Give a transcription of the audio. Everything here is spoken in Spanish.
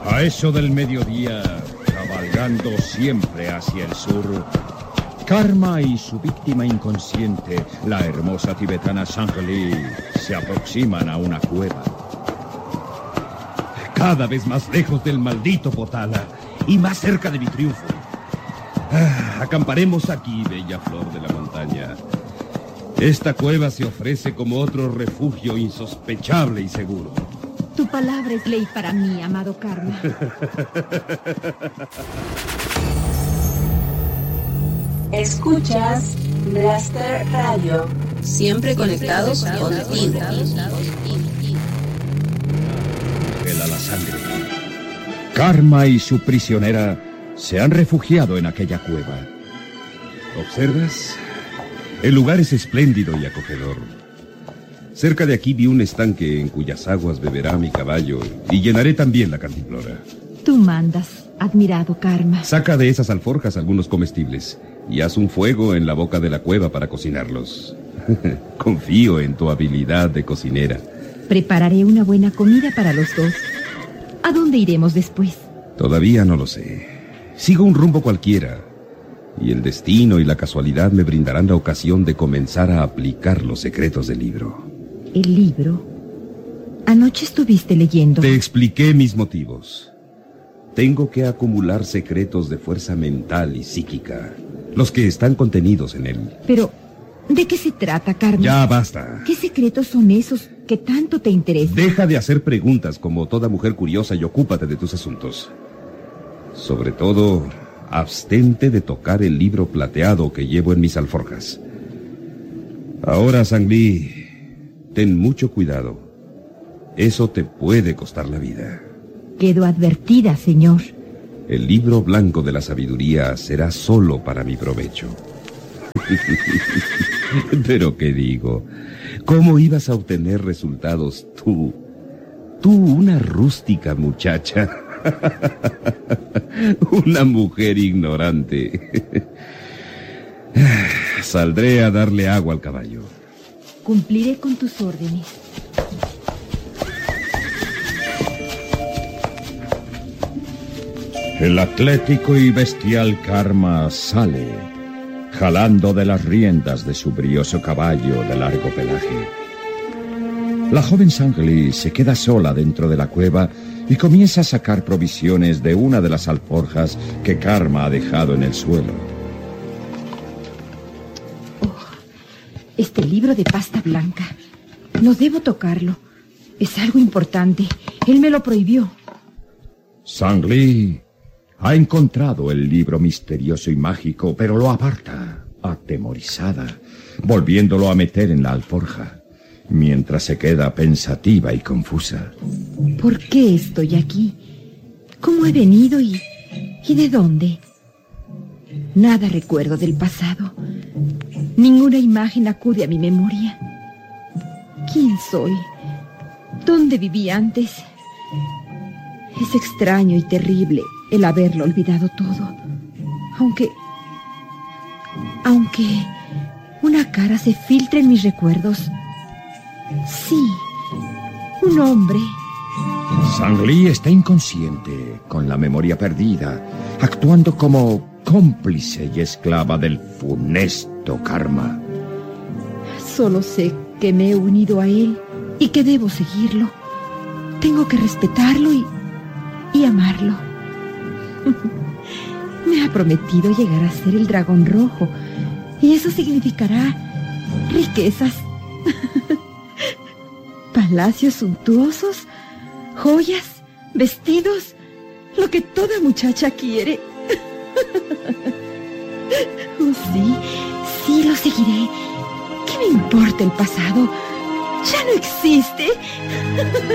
A eso del mediodía, cabalgando siempre hacia el sur, Karma y su víctima inconsciente, la hermosa tibetana Sangli, se aproximan a una cueva. Cada vez más lejos del maldito Potala y más cerca de mi triunfo. Acamparemos aquí, bella flor de la montaña. Esta cueva se ofrece como otro refugio insospechable y seguro. Tu palabra es ley para mí, amado Karma. Escuchas Blaster Radio. Siempre conectados contigo. Hela la sangre. Karma y su prisionera se han refugiado en aquella cueva. ¿Observas? El lugar es espléndido y acogedor. Cerca de aquí vi un estanque en cuyas aguas beberá mi caballo y llenaré también la cantimplora. Tú mandas, admirado Karma. Saca de esas alforjas algunos comestibles y haz un fuego en la boca de la cueva para cocinarlos. Confío en tu habilidad de cocinera. Prepararé una buena comida para los dos. ¿A dónde iremos después? Todavía no lo sé. Sigo un rumbo cualquiera. Y el destino y la casualidad me brindarán la ocasión de comenzar a aplicar los secretos del libro. ¿El libro? Anoche estuviste leyendo. Te expliqué mis motivos. Tengo que acumular secretos de fuerza mental y psíquica, los que están contenidos en él. Pero, ¿de qué se trata, Karma? Ya basta. ¿Qué secretos son esos que tanto te interesan? Deja de hacer preguntas como toda mujer curiosa y ocúpate de tus asuntos. Sobre todo, abstente de tocar el libro plateado que llevo en mis alforjas. Ahora, Sangli, ten mucho cuidado. Eso te puede costar la vida. Quedo advertida, señor. El libro blanco de la sabiduría será solo para mi provecho. Pero ¿qué digo? ¿Cómo ibas a obtener resultados tú? Tú, una rústica muchacha. Una mujer ignorante. Saldré a darle agua al caballo. Cumpliré con tus órdenes. El atlético y bestial Karma sale, jalando de las riendas de su brioso caballo de largo pelaje. La joven Sangli se queda sola dentro de la cueva y comienza a sacar provisiones de una de las alforjas que Karma ha dejado en el suelo. Oh, este libro de pasta blanca. No debo tocarlo. Es algo importante. Él me lo prohibió. Sangli ha encontrado el libro misterioso y mágico, pero lo aparta, atemorizada, volviéndolo a meter en la alforja, mientras se queda pensativa y confusa. ¿Por qué estoy aquí? ¿Cómo he venido y de dónde? Nada recuerdo del pasado. Ninguna imagen acude a mi memoria. ¿Quién soy? ¿Dónde viví antes? Es extraño y terrible el haberlo olvidado todo. Aunque una cara se filtra en mis recuerdos. Sí, un hombre. Sangli está inconsciente, con la memoria perdida, actuando como cómplice y esclava del funesto Karma. Solo sé que me he unido a él y que debo seguirlo. Tengo que respetarlo y amarlo. Me ha prometido llegar a ser el dragón rojo, y eso significará riquezas, palacios suntuosos, joyas, vestidos, lo que toda muchacha quiere. Oh, sí, lo seguiré. ¿Qué me importa el pasado? Ya no existe.